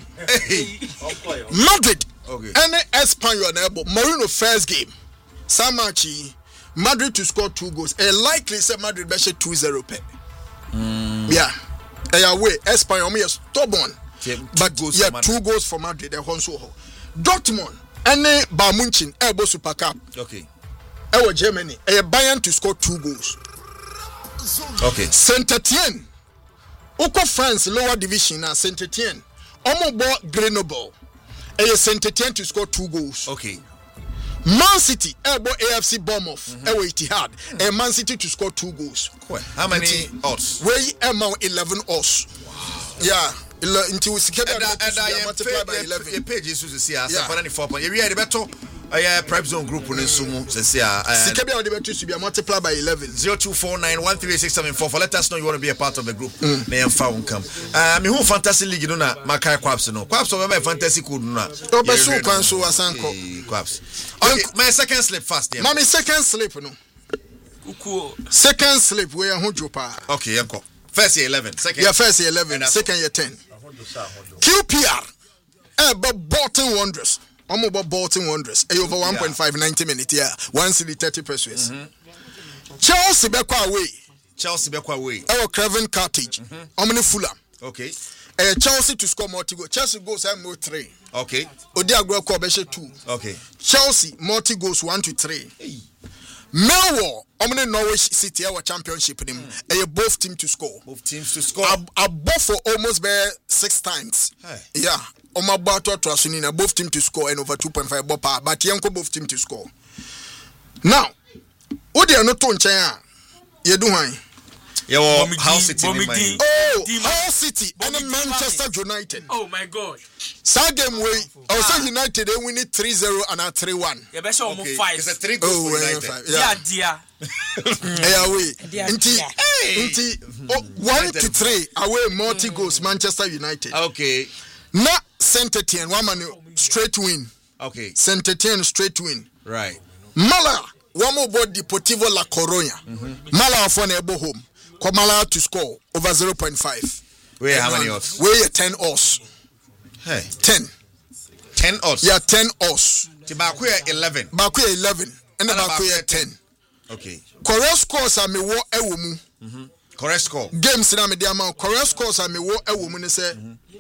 Madrid. Okay. Any Espanyol na ebo Mourinho first game. Samachi Madrid to score two goals. A likely say Madrid be share two zero pe. Mm. Yeah. A away Espanyol me stubborn. Yeah, but goals yeah, two goals for Madrid. They also Dortmund. Any Bayern Munich ebo Super Cup. Okay. Ewo Germany. A Bayern to score two goals. Okay. Saint-Étienne. Oko France lower division na Saint-Étienne. Omo bo Grenoble. A Saint-Étienne to score two goals. Okay. Man City ebo A F C Bournemouth. Mm-hmm. Ewo Etihad. Mm-hmm. A Man City to score two goals. Cool. How many odds? We amount eleven odds. Wow. Yeah. Until we secure that multiply by eleven. Your page is to see us. four point. You read the better. Uh, prep zone group on Sumu says here. Sikebia on the better to be multiplied by eleven. Zero two four nine one three six seven four. For let us know you want to be a part of the group. May and found come. Uh, me who fantasy league no na Makai Quaps no. Quaps over my fantasy could no. Oh, but so can so asanko. Quaps. Okay, my second slip fast. Yeah. Mommy second slip no. Second slip we are Hujopa. Okay, uncle. First year eleven. Second. Yeah, first year eleven. Second year ten. Q P R. Eh, but Bolton Wanderers. I'm about Bolton Wanderers. Eh, over one point five ninety minutes. Yeah, one city thirty pesos. Mm-hmm. Chelsea Bekwa away. Chelsea Bekwa away. Our Craven Carthage. How many Fulham? Okay. Eh, Chelsea to score multi goals. Chelsea goals and more three. Okay. Odiagro Kobeshe two. Okay. Chelsea multi goals one to three. Hey. Millwall, Omni Norwich City, our championship in him. Mm. Both teams to score. Both teams to score. I both for almost bare six times. Hey. Yeah. Oma Bato Trasunina, both teams to score and over two point five bopa. But Yanko both teams to score. Now, what they are not on China? You do high. Yeah, Hull City. Oh, Hull City and Manchester United. Oh my God. Sad game way. Also United they win it three zero and a three one. Yeah, best almost five. It's a three goals oh, for United. Five. Yeah, dear. Yeah, we. Inti, inti, one to three away multi goals Manchester United. Okay. Na Saint-Étienne one man straight win. Okay. Saint-Étienne straight win. Right. Malaga one more board Deportivo La Coruña. Mm-hmm. Malaga for ebo home. Komala to score over zero point five. Where how many odds? Where ten odds. Hey. ten. ten odds. Yeah, ten odds. Tibakuya eleven. Bakuya eleven. And then Bakuya ten. Okay. Correct scores are me wo ewo mu. Mhm. Correct score. Games na me dey amount. Correct scores are me wo ewo mu ne say.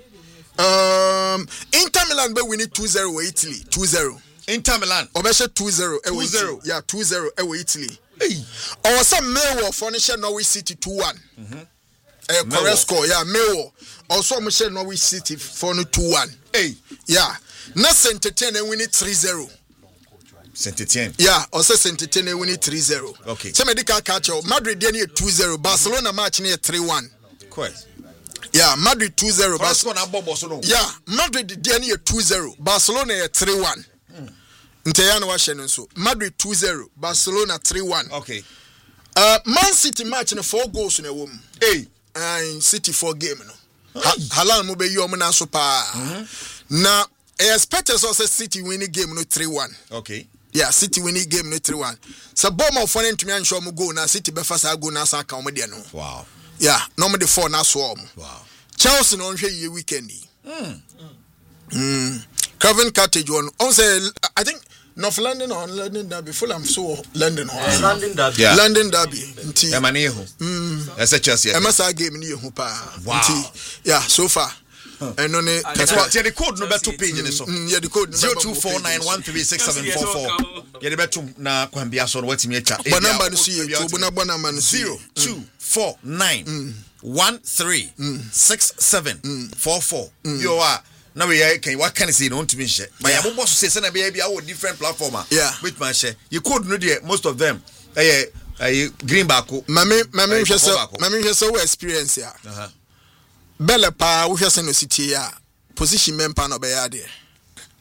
Um Inter Milan be win two zero with Italy. two zero. Inter Milan. Obeshe two zero. two zero. Yeah, two zero with Italy. Hey. Or some Millwall furniture Norwich City two one. Mhm. Eh, correct score. Yeah, Millwall. Also Michelle Norwich City for no two one. Hey. Yeah. Na Saint-Étienne they win it three zero. Saint-Étienne. Yeah, also Saint-Étienne they win it three zero. Okay. So medical catch up. Madrid they near two zero. Barcelona match near three one. Correct. Yeah, Madrid two zero. Barcelona Barcelona. Yeah, Madrid they near two zero. Barcelona three one. Nteyano wa shenen so. Madrid two zero. Barcelona three one. Okay. Uh, Man City match in four goals in a woman. Hey. And City four game no. Ha- Halal mo be yo mo na so pa. Na expecters also City winning game no three one. Okay. Yeah, City winning game no three one. So Bournemouth for them to me ansho mo go na City be fast go na sa ka mo de no. Wow. Yeah, no mo the four na so mo. Wow. Chelsea no hwe ye weekend. Mm. Mm. Craven Carthage one. On say I think North London or London Derby. Fulham so London. London Derby. Yeah. London Derby. Nti. Emane ho. Mm. That's a Chelsea. Emasa game ni ho pa. Wow. Nti. Yeah, so far. And on it. That's what the code no better page in so. Yeah, the code zero two four nine one three six seven four four. Yeah, the better na kwambia so what me cha. But number no see you. So na bona man zero two four nine one three six seven four four. You are now we can what can I say no to me share. But ya bobo so say na be bia wo different platform. Yeah. Which man share. You could no there most of them. Eh eh green back. Mami mami hwe so mami hwe so experience ya. Uh-huh. Belle pa wo hwe se no city ya. Position member no be ya there.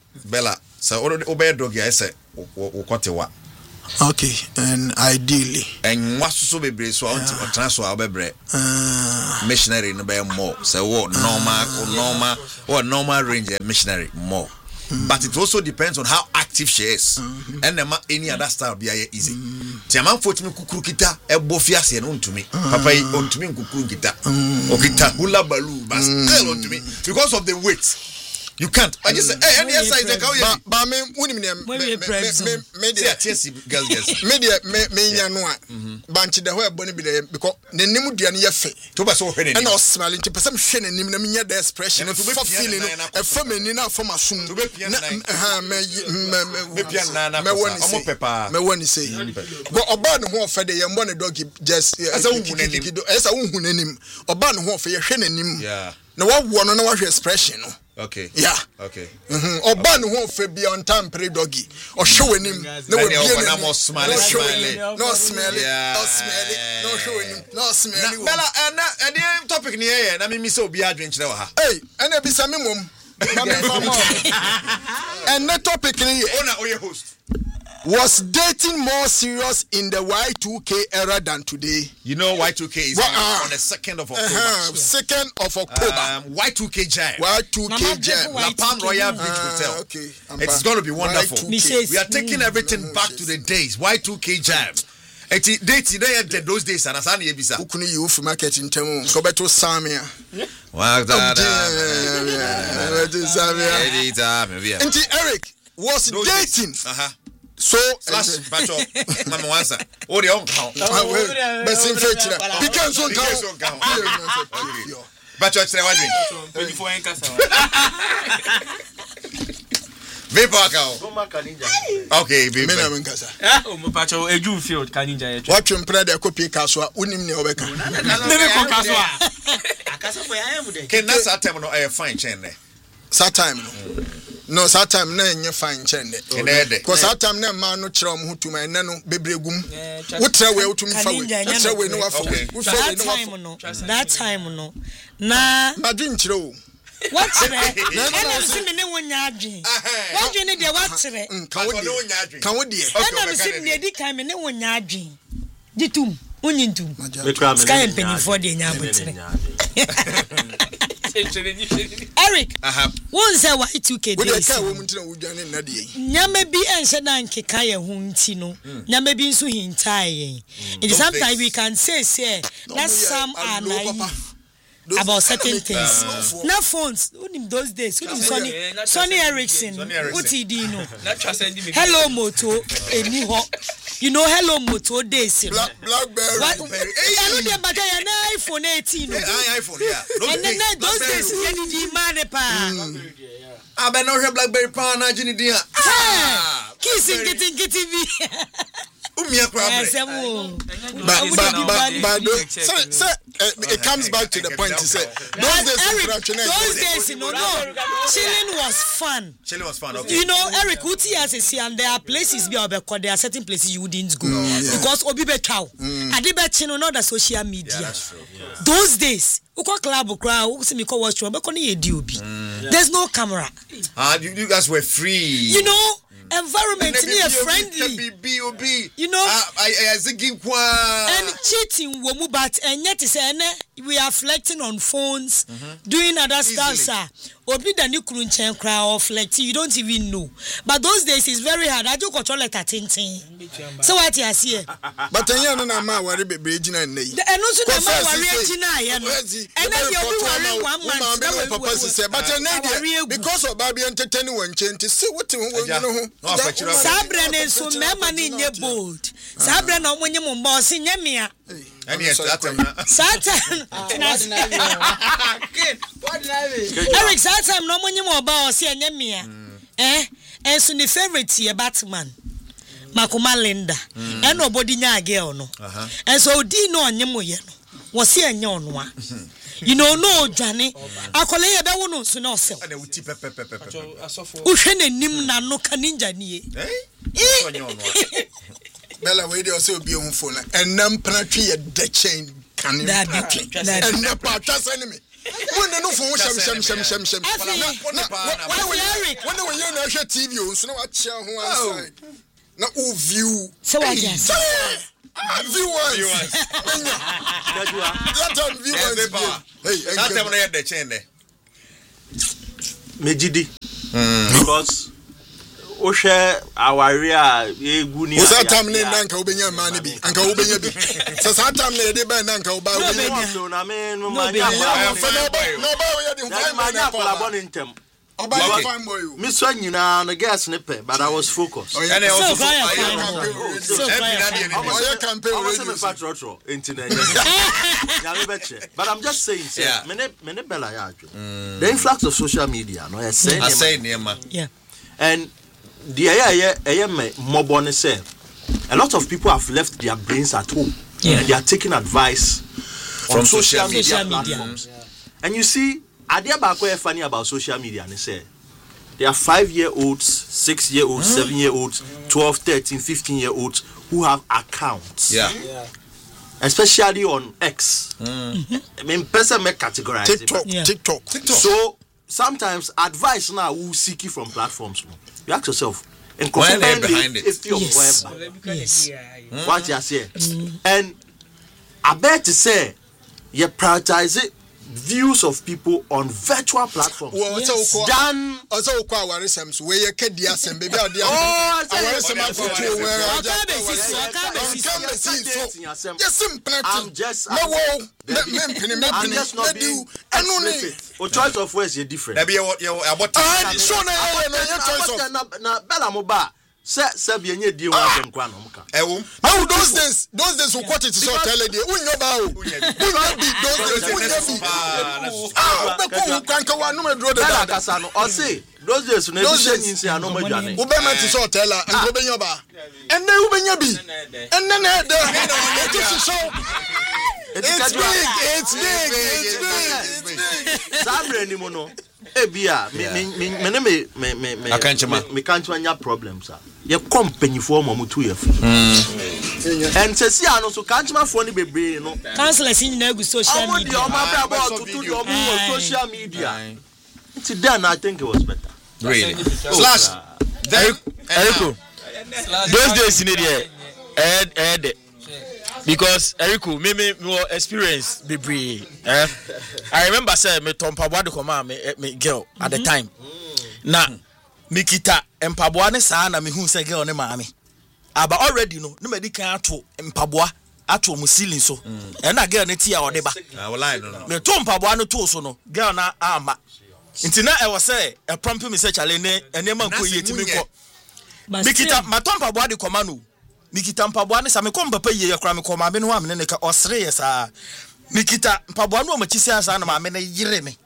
Bella, so obey dog, I say, what a what. Okay, and ideally. And what's so be so on transfer our bread. Missionary no be more. So what normal or normal or normal range missionary more. But it also depends on how active she is. And mm-hmm. any other style be easy. Tiaman for me kukuru kita e bofia se no to me. Papa on to me kukuru kita. Okita hula balu but still on to me because of the weight. You can't. I just say, hey, any exercise they call you. But me, when me, me, me, me, media, girls, yes, media, me, me, ya no. Banchi the whole body be there because the name di ani yefe. To be so funny. And I was smiling to person shine and name me the expression. For feeling, a feminine from a soon. To be piano. Ha me, me, me piano. Me one say. Me one say. But oba no ho fe de yam one dog just. As a woman, as a woman nim. Oba no ho fe ye hwe nanim. Yeah. Na wa wo no na wa hwe expression no. Okay. Yeah. Okay. Mhm. Oba no ho fe bi on time pre doggy. O show anim. Na we bi na mo smile smile. No smell it. No smell it. No show anim. No smell it. Bella na and the topic ni here na me mi say obi adwen kire wa ha. Hey, and e bi sa me mom. Na me fa mo. And the topic ni ona oye host. Was dating more serious in the Y two K era than today? You know Y two K is well, uh, on the second of October. Uh-huh, second of October. Um, Y two K Jam. Y two K Jam. La Palm Royal Beach uh, Hotel. Okay. It's going to be wonderful. We are taking everything back to the days. Y two K Jam. Eti date today at those days and asani ebisa. Ukuni you for market in temu. Ko beto samia. Wa da da. Beto samia. Enti Eric was dating. Uh-huh. So slash bacho mama wansa o de on count besin feature pikan so count bacho three wadrin twenty-four en kasa ve pa ka okay ve me na me kasa o mo bacho eju field kaninja ye what you pray the copy kaso unim ne obeka me me ko kaso akasa for ya mu de ken na sa time no e fine chen ne sa time no no that time na enye fine chende because that time na ma no kire om hutuma ene no bebregum wotra we wotum fa we wotra we no wafa we wotra we no wafa that time no na madin kire o what kire na na si me ne wonya adwen wadwen ne de what kire kan wo de kan wo de na si me di kan me ne wonya adwen ditum unyintum sky penny for de nya abotire Eric, uh-huh. One say Y two K days. Nyame bi ense na nkeka ye hu nti no. Nyame bi nso hintae. It sometimes we can say say that some are naive about certain things. Na phones, unim those days, unim Sony Sony Ericsson, uti di no. Hello Moto eni ho. You know Hello Moto days. Black Blackberry. I know them but I na iPhone eighteen. iPhone yeah. And then those days you di mane pa. Abe no hwe Blackberry pa na gini dia. Ah. Kissing getting getting me. Umia problem. But but but but so so it comes back to the point to say those days those days you know no chilling was fun. Chilling was fun. Okay. You know Eric Uti has a see and there are places be obekọ there are certain places you wouldn't go no, yeah. Because obi be cow. Ade be chino no the social media. Yeah, that's true. Yeah. Those days uko club ukra uko me call watch obekọ no ye di obi. There's no camera. Ah you, you guys were free. You know environment near friendly. You know, I I and cheating womu but and yet is we are reflecting on phones, mm-hmm. doing other stuff, sir. Obi da ni kuru nchen kra or flex you don't even know. But those days is very hard. I do control it at tin. So what you see? But then no na ma worry bebre gina na yi. And also na ma worry gina ya no. And then you be worry one month. That will papa say but then because of baby entertaining one change see what you know. Sabre ne so mema ni nye bold. Sabre na omonye mo boss nye mea. And yes, that's a Satan. Eric, Satan no omonye mo boss nye mea. Eh? And so the favorite here Batman. Makoma Linda. And nobody nya girl no. And so di no onye mo ye no. Wo se enye ono a. You know no Johnny. Akole ye be wo no so na osel. And wuti pepe pepe pepe. Uhwe nanim na no kaninja nie. Eh? Bella we dey also be on phone and nam penatry ye de chain can and never trust enemy. When no phone sham sham sham sham sham. When when you na T V o so na wa chia ho answer. Na o view. So what yes. Viewers. That time viewers. Hey, that time na the chain there. Mejidi. Because o share our area egu ni. O sa time na nanka obenya man bi. Anka obenya bi. So sa time na dey ba nanka oba obenya. So na me no man. No ba no ba we dey find man na collabor. Okay. Me so nyina na guess snippet, but I was focused. Oh, yeah. So far, so far, campaign. But I'm just saying, yeah. Mene mene bella ya. The influx of social media, no, I say, I say, yeah, yeah. And the yeah yeah yeah me mobone say, a lot of people have left their brains at home. Yeah. And they are taking advice from social, social media social platforms. Media. And you see. Idea back where funny about social media and they say there are five year olds, six year olds, mm. seven year olds, twelve, thirteen, fifteen year olds who have accounts. Yeah. yeah. Especially on X. Mm. I mean person may categorize TikTok, it. Yeah. TikTok. TikTok. So sometimes advice now who seek you from platforms. You ask yourself and why are they behind it? If you're yes. yes. mm. What you say. Mm. And I bet to say you prioritize it. Views of people on virtual platforms. Well, yes. Dan also kwa warisams we ye kedi asem baby ade oh warisam afoto we yes simple I'm just no wo me mpini me I'm just not being explicit. O choice of words is different. Na be you about ah so na your choice of na bella mo ba se se bi enye die wa dem kwa no mka ewo how those days those days we quote it so tell the unyo ba o unyo bi those days unyo bi ah be ko kwanka wa no medro de da kasa no o say those days no bi shenyin se ano madwane wo be ma ti so tell and go be nyo ba enne wo be nya bi enne na de it is so it's big it's big it's big it's big sabre ni mo no ebia me me me me me me me akanchema me can't nya problems ah ye company for mo mutu ye and se si ano so kanchema for ni bebre no councillors in na social media o ma bra about to do your social media it's then I think it was better really slash then Eriko those days in there ed ed because Eriko me me me experience bebre eh I remember say me tompaboa de koma me me girl at the time na Nikita empaboa ne saa na me hu say girl ne maame aba already no no medical ato empaboa ato mu ceiling so e na girl ne ti a ode ba ah line no me to empaboa no to so no girl na ama nti na e was say e prompt me say chale ne ene man ko yeti me ko Nikita matompa de koma no Nikita mpaboa ne sa me ko mpapa ye yakra me ko maame no amene ne ka osre yesa Nikita mpaboa no machi asa na maame ne yire me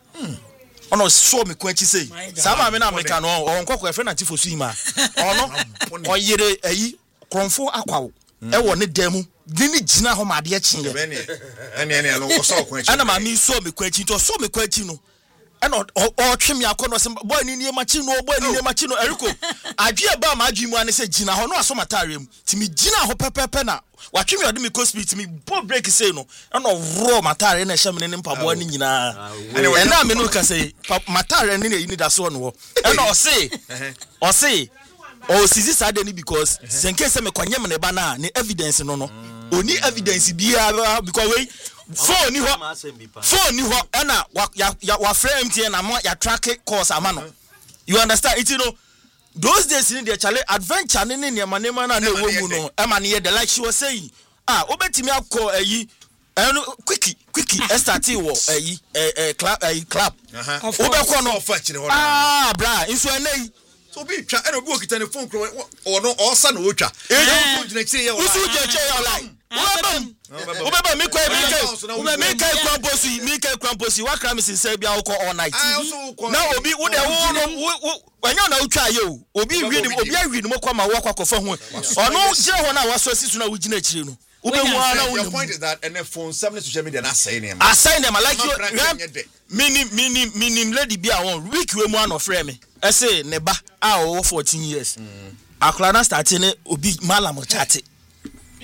ono so me kwachi sei sa maame na America no onkoko e friend antifo suima ono oyire ayi kronfo akwawo e wo ne damu dini gina ho maade akyin ye ene ene no so kwachi ana maame so me kwachi to so me kwachi no eno o twemi akono se boy ni ni machi no boy ni ni machi no Eriko adwe ba ma adwe mu ane se gina ho no aso matare mu ti mi gina ho pepepe na watwemi ode mi ko speed ti mi bo break say no eno ro matare na hye me ne mpabo ni nyina ene na me no ka say matare ni na yi ni da so no eno o say o say o sisi sade ni because senke se me kwanye me ne ba na ne evidence no no oni evidence bia because we phone ni ho phone ni ho na ya wa frame tie na mo ya track course amano you understand it you know those days in the chale adventure ni ne ma ne ma na na ewo mu no e ma ne the like she was saying ah obetimi akọ ayi eno quickie quickie start wo ayi eh clap ayi clap obekọ no ah bra inso enei so be twa eno bi okita ne phone kro o no o sa na o twa e phone gina chire ye o usu je che ye like ubebam ubebam mi kwa mi kai ube mi kai kwa bosi mi kai kwa bosi wa kra mi sinse bia wo all night na obi wo de wo no wanya na utwa ye o obi wi ni obi awi ni mo kwa ma wo kwa kofa ho ono je ho na wa so sisu na wo gina chire no ube mu ana wo your point is that and phone seven social media na say name assign them like you mini mini mini lady bia won week we mu ana frame me I say neba a o fourteen years akla na start ne obi malam chat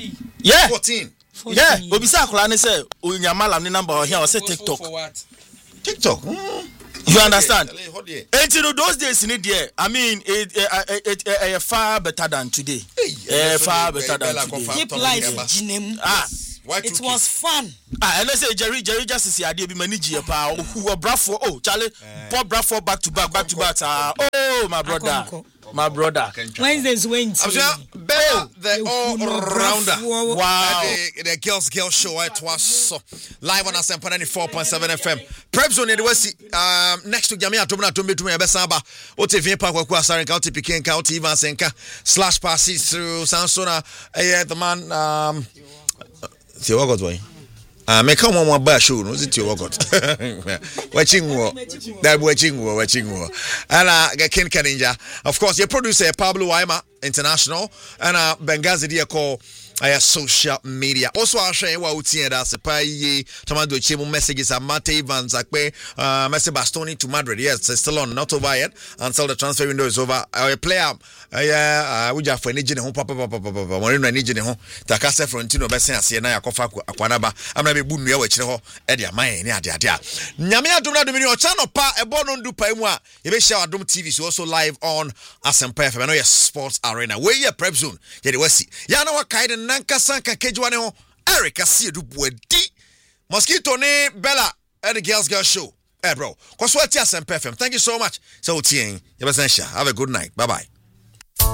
yeah fourteen yeah obi say akla ne say onya malam ne number here o say TikTok TikTok. Mm. You understand? And you know those days in it, I mean, it, it, it, it, it far better than today. Hey, uh, far better than today. Keep life, ah. It was fun. Ah, and I say Jerry, Jerry just is the idea be managing pa who were Bradford. Oh, Charlie, Paul Bradford back to back, back to back. Oh, my brother, my brother. Wednesday's Wednesday. Bella, the all-rounder. Wow. The, the girls, girls show it was so live on Asempa ninety-four point seven F M. Prep zone the West. Um, next to Jamia Tomina Tombi Tombi Besaba. Ote Vien Park Wakwa Sarenka, Ote Pikenka, Ote Ivan Senka. Slash passes through Sansona. Eh, the man. Um, Ti wagot boy. Ah, me come on one bar show, no it ti wagot. Watching wo. That watching wo, watching wo. And uh Ken Kaninja. Of course, your producer Pablo Waima International and uh Benghazi dia call uh, social media. Also I share what uti and as a pay Tomando Chemo messages are Mate Evans Akpe uh Messi Bastoni to Madrid. Yes, it's still on, not over yet until the transfer window is over. Uh, player uh, yeah, uh, we just for any home papa papa papa papa. When you need home, Takase Frontino Bessin as na yakofa akwanaba. I'm na be bu nua wachire ho e dia man ni ade ade a. Nyame adom na domini o channel pa e bo no ndu pa mu a ye be share Adom T V so also live on Asempa F M. I know your sports arena. Where your prep zone. Ye de wasi. Ya na wakai de nanka sanka kejwa ne ho. Eric Asiedu Buedi. Mosquito ne Bella and the Girls Girl Show. Hey bro. Kwaswati Asempa F M. Thank you so much. So tien. Have a good night. Bye bye.